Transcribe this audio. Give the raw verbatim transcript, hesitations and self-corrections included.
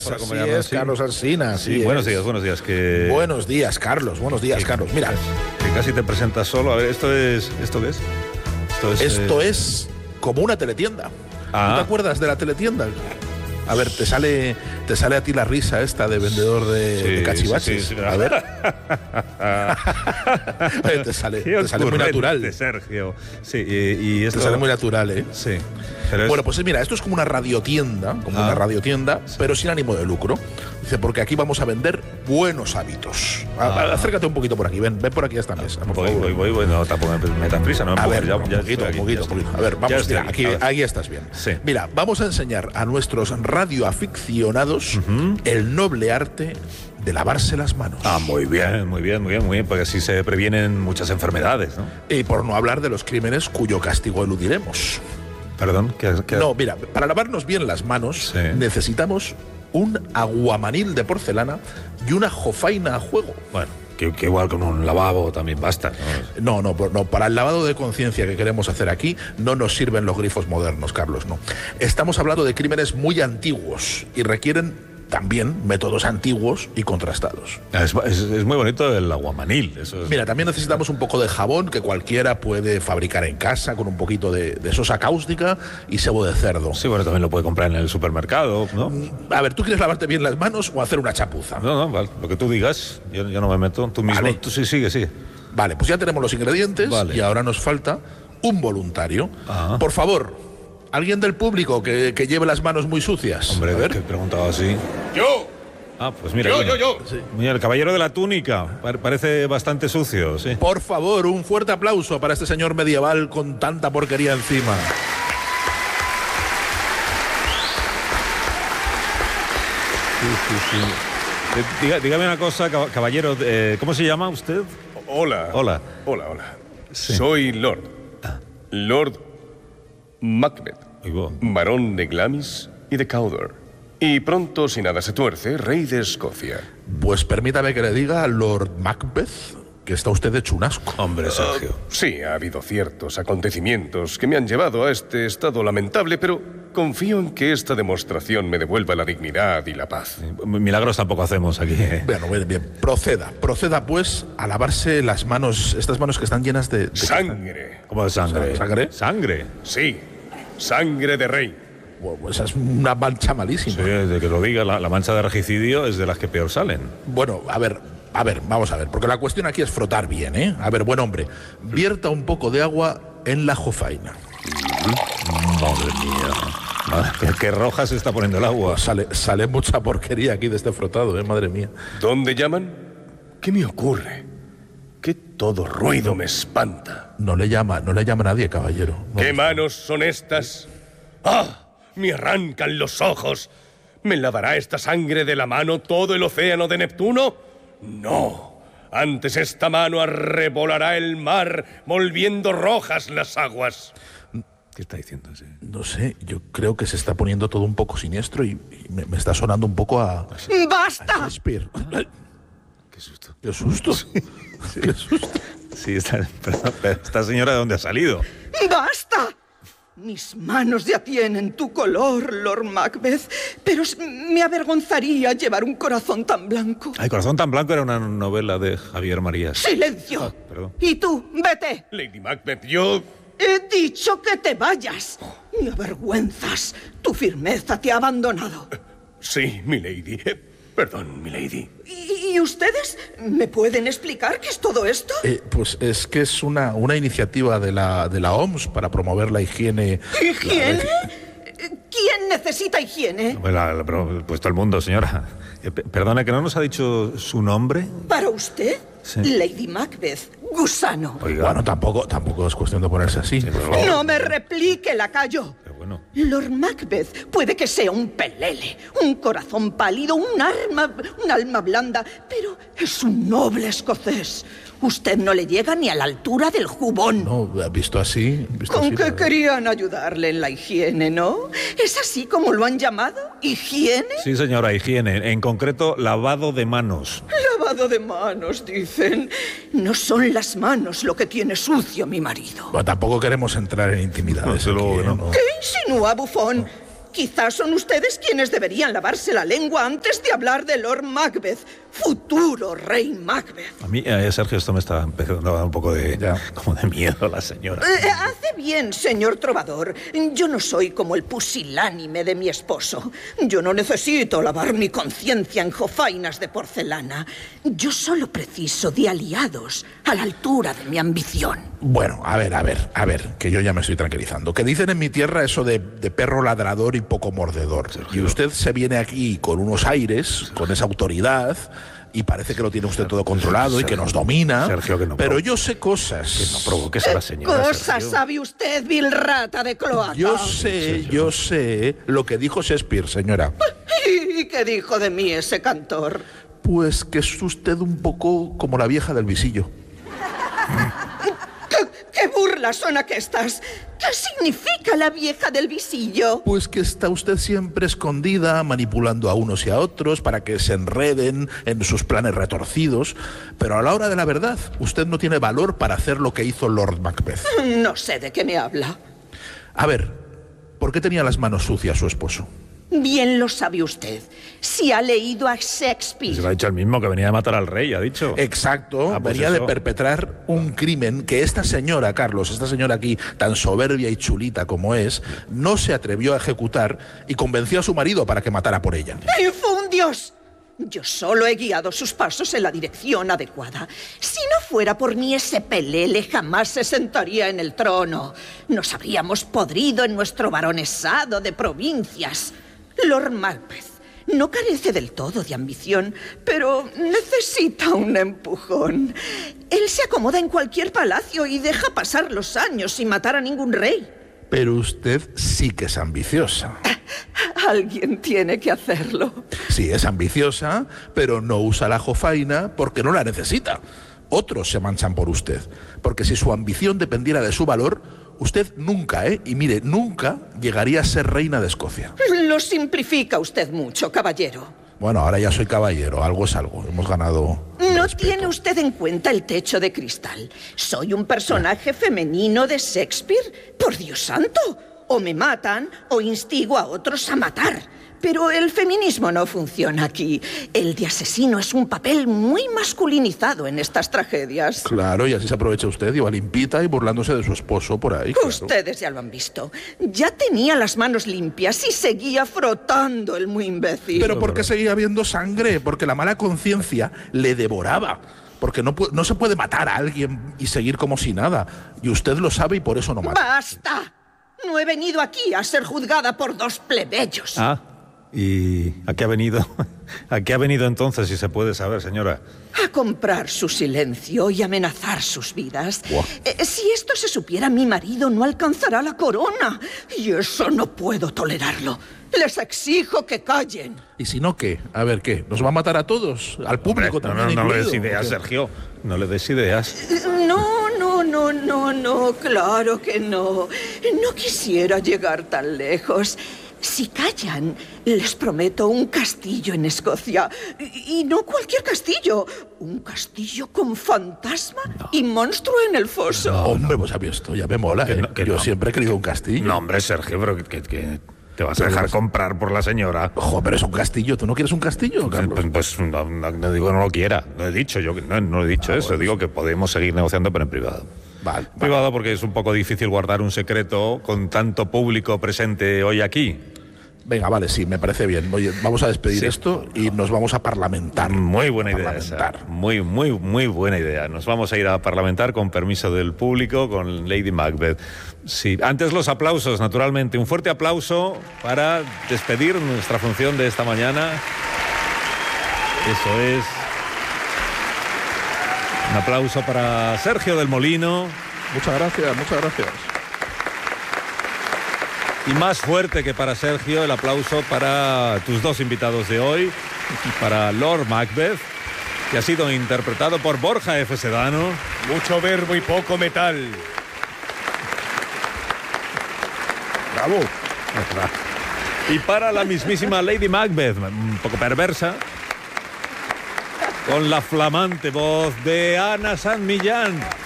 Así es, sí. Carlos Alsina. Sí, sí buenos es. días, buenos días. Que... Buenos días, Carlos. Buenos días, que, Carlos. Mira. Que casi te presentas solo. A ver, ¿esto es esto qué es? Esto es, esto eh... es como una teletienda. Ah. ¿No te acuerdas de la teletienda? A ver, te sale, te sale a ti la risa esta de vendedor de, sí, de cachivaches. Sí, sí, sí. A ver. Oye, te sale, te sale muy natural. Sergio. Sí, y, y esto... Te sale muy natural, ¿eh? Sí. Pero es... Bueno, pues mira, esto es como una radiotienda, como ah. una radiotienda, sí. pero sin ánimo de lucro. Dice, porque aquí vamos a vender buenos hábitos. Ah. Acércate un poquito por aquí, ven, ven por aquí a esta mesa. Por voy, favor. voy, voy, voy, no tampoco me metas prisa, no me A ver, ya, un ya poquito, aquí, un poquito, un poquito. A ver, vamos, mira, aquí, aquí estás bien. Sí. Mira, vamos a enseñar a nuestros radioaficionados uh-huh. el noble arte de lavarse las manos. Ah, muy bien, muy bien, muy bien, muy bien, porque así se previenen muchas enfermedades, ¿no? Y por no hablar de los crímenes cuyo castigo eludiremos. Perdón, ¿qué, qué... No, mira, para lavarnos bien las manos sí. necesitamos un aguamanil de porcelana y una jofaina a juego. Bueno, que, que igual con un lavabo también basta, ¿no? No, no, no, para el lavado de conciencia que queremos hacer aquí no nos sirven los grifos modernos, Carlos, no. Estamos hablando de crímenes muy antiguos y requieren también métodos antiguos y contrastados. Es, es, es muy bonito el aguamanil. Eso es... Mira, también necesitamos un poco de jabón que cualquiera puede fabricar en casa con un poquito de, de sosa cáustica y sebo de cerdo. Sí, bueno, también lo puede comprar en el supermercado, ¿no? A ver, ¿tú quieres lavarte bien las manos o hacer una chapuza? No, no, vale, lo que tú digas, yo, yo no me meto. Tú mismo, vale. tú sí, sigue, sigue. Vale, pues ya tenemos los ingredientes vale. y ahora nos falta un voluntario. Ajá. Por favor, ¿alguien del público que, que lleve las manos muy sucias? Hombre, a ver. que he preguntado así. ¡Yo! Ah, pues mira. Yo, mira. yo, yo. Sí. Mira, el caballero de la túnica. Parece bastante sucio, sí. Por favor, un fuerte aplauso para este señor medieval con tanta porquería encima. Sí, sí, sí. Diga, dígame una cosa, caballero. Eh, ¿Cómo se llama usted? Hola. Hola. Hola, hola. Sí. Soy Lord. Ah. Lord Macbeth. Barón de Glamis y de Cawdor. Y pronto, si nada se tuerce, rey de Escocia. Pues permítame que le diga, Lord Macbeth, que está usted hecho un asco. Hombre, Sergio. Uh, sí, ha habido ciertos acontecimientos que me han llevado a este estado lamentable, pero confío en que esta demostración me devuelva la dignidad y la paz. Milagros tampoco hacemos aquí, ¿eh? Bueno, bien, bien. Proceda, proceda pues a lavarse las manos, estas manos que están llenas de... de ¡Sangre! ¿Cómo de sangre? ¿Sangre? ¿Sangre? Sí, sangre de rey. Bueno, esa es una mancha malísima. Sí, de que lo diga, la, la mancha de regicidio es de las que peor salen. Bueno, a ver, a ver, vamos a ver, porque la cuestión aquí es frotar bien, ¿eh? A ver, buen hombre, vierta un poco de agua en la jofaina. Madre mía. Madre, qué roja se está poniendo el agua. Pues sale, sale mucha porquería aquí de este frotado, ¿eh? Madre mía. ¿Dónde llaman? ¿Qué me ocurre? Que todo ruido me espanta. No le llama, no le llama nadie, caballero. No. ¿Qué manos son estas? ¡Ah! Me arrancan los ojos. ¿Me lavará esta sangre de la mano todo el océano de Neptuno? No. Antes esta mano arrebolará el mar, volviendo rojas las aguas. ¿Qué está diciendo ese? No sé, yo creo que se está poniendo todo un poco siniestro y, y me, me está sonando un poco a... ¡Basta! A Shakespeare. ¡Qué susto! ¡Qué susto! Sí, sí. ¡Qué susto! Sí, esta, perdón, esta señora, ¿de dónde ha salido? ¡Basta! Mis manos ya tienen tu color, Lord Macbeth, pero me avergonzaría llevar un corazón tan blanco. El corazón tan blanco era una novela de Javier Marías. ¡Silencio! Ah, perdón. Y tú, vete. Lady Macbeth, yo... He dicho que te vayas. Me avergüenzas. Tu firmeza te ha abandonado. Sí, milady. Eh, perdón, milady. ¿Y, ¿Y ustedes me pueden explicar qué es todo esto? Eh, pues es que es una, una iniciativa de la, de la O M S para promover la higiene... ¿Higiene? La... ¿Quién necesita higiene? Pues, la, la, pues todo el mundo, señora. Eh, perdona, ¿que no nos ha dicho su nombre? ¿Para usted? Sí. Lady Macbeth, gusano. Oiga, bueno, tampoco, tampoco es cuestión de ponerse así. Sí, no me replique, lacayo. Pero bueno. Lord Macbeth puede que sea un pelele, un corazón pálido, un arma, un alma blanda, pero es un noble escocés. Usted no le llega ni a la altura del jubón. No, visto así... Visto Con así, que no... querían ayudarle en la higiene, ¿no? ¿Es así como lo han llamado? ¿Higiene? Sí, señora, higiene. En concreto, lavado de manos. Lavado de manos, dicen. No son las manos lo que tiene sucio mi marido. Bueno, tampoco queremos entrar en intimidades. No, luego, aquí, ¿no? ¿no? ¿Qué insinúa, bufón? quizás son ustedes quienes deberían lavarse la lengua antes de hablar de Lord Macbeth, futuro rey Macbeth. A mí, eh, Sergio, esto me está empezando a dar un poco de, Ya. como de miedo la señora. Eh, hace bien, señor trovador. Yo no soy como el pusilánime de mi esposo. Yo no necesito lavar mi conciencia en jofainas de porcelana. Yo solo preciso de aliados a la altura de mi ambición. Bueno, a ver, a ver, a ver, que yo ya me estoy tranquilizando. Que dicen en mi tierra eso de, de perro ladrador y poco mordedor. Sergio. Y usted se viene aquí con unos aires, con esa autoridad, y parece que lo tiene usted todo controlado y que nos domina. Sergio, que no pero provo- yo sé cosas. Que no provoques a la señora. Cosas Sergio. sabe usted, vil rata de cloaca. Yo sé, yo sé lo que dijo Shakespeare, señora. ¿Y qué dijo de mí ese cantor? Pues que es usted un poco como la vieja del visillo. ¿Qué, qué burlas son aquestas? ¿Qué significa la vieja del visillo? Pues que está usted siempre escondida, manipulando a unos y a otros para que se enreden en sus planes retorcidos. Pero a la hora de la verdad, usted no tiene valor para hacer lo que hizo Lord Macbeth. No sé de qué me habla. A ver, ¿por qué tenía las manos sucias su esposo? Bien lo sabe usted. Si ha leído a Se lo Shakespeare. ha dicho el mismo que venía a matar al rey, ha dicho. Exacto, Ah, pues venía de eso. perpetrar un crimen que esta señora, Carlos, esta señora aquí, tan soberbia y chulita como es, no se atrevió a ejecutar y convenció a su marido para que matara por ella. ¡Infundios! Yo solo he guiado sus pasos en la dirección adecuada. Si no fuera por mí, ese pelele jamás se sentaría en el trono. Nos habríamos podrido en nuestro baronesado de provincias. Lord Macbeth no carece del todo de ambición, pero necesita un empujón. Él se acomoda en cualquier palacio y deja pasar los años sin matar a ningún rey. Pero usted sí que es ambiciosa. Alguien tiene que hacerlo. Sí, es ambiciosa, pero no usa la jofaina porque no la necesita. Otros se manchan por usted, porque si su ambición dependiera de su valor, usted nunca, ¿eh? Y mire, nunca llegaría a ser reina de Escocia. Lo simplifica usted mucho, caballero. Bueno, ahora ya soy caballero, algo es algo, hemos ganado No respeto. tiene usted en cuenta el techo de cristal. Soy un personaje femenino de Shakespeare. Por Dios santo. O me matan o instigo a otros a matar. Pero el feminismo no funciona aquí. El de asesino es un papel muy masculinizado en estas tragedias. Claro, y así se aprovecha usted y va limpita y burlándose de su esposo por ahí. claro. Ustedes ya lo han visto. Ya tenía las manos limpias y seguía frotando el muy imbécil. Pero ¿por qué seguía habiendo sangre? Porque la mala conciencia le devoraba. Porque no, pu- no se puede matar a alguien y seguir como si nada. Y usted lo sabe y por eso no mata. ¡Basta! No he venido aquí a ser juzgada por dos plebeyos. Ah, ¿y a qué ha venido? ¿A qué ha venido entonces, si se puede saber, señora? A comprar su silencio y amenazar sus vidas. Buah. Eh, si esto se supiera, mi marido no alcanzará la corona. Y eso no puedo tolerarlo. Les exijo que callen. ¿Y si no qué? A ver, ¿qué? ¿Nos va a matar a todos? ¿Al público Hombre, no, también no, no le des incluido? ideas, ¿O qué? Sergio. No le des ideas. No, no, no, no, no, claro que no. No quisiera llegar tan lejos. Si callan, les prometo un castillo en Escocia. Y y no cualquier castillo. Un castillo con fantasma y monstruo en el foso. Hombre, pues a mí esto ya me mola, Que ¿eh? no, que Yo no. siempre he querido un castillo. No, hombre, Sergio, pero que, que- que te vas a Pero dejar vas- comprar por la señora. Ojo, pero es un castillo. ¿Tú no quieres un castillo, Carlos? Pues, pues, no, no- no digo que no lo quiera. No he dicho yo que no, no he dicho eso. Digo que podemos seguir negociando, pero en privado. Vale, vale. Privado porque es un poco difícil guardar un secreto con tanto público presente hoy aquí. Venga, vale, sí, me parece bien. Oye, vamos a despedir Sí. esto y nos vamos a parlamentar. Muy buena A idea esa. parlamentar. Muy, muy, muy buena idea. Nos vamos a ir a parlamentar con permiso del público con Lady Macbeth. Sí, antes los aplausos, naturalmente. Un fuerte aplauso para despedir nuestra función de esta mañana. Eso es. Un aplauso para Sergio del Molino. Muchas gracias, muchas gracias. Y más fuerte que para Sergio, el aplauso para tus dos invitados de hoy, para Lord Macbeth, que ha sido interpretado por Borja F. Sedano. Mucho verbo y poco metal. Bravo. Y para la mismísima Lady Macbeth, un poco perversa, con la flamante voz de Ana San Millán.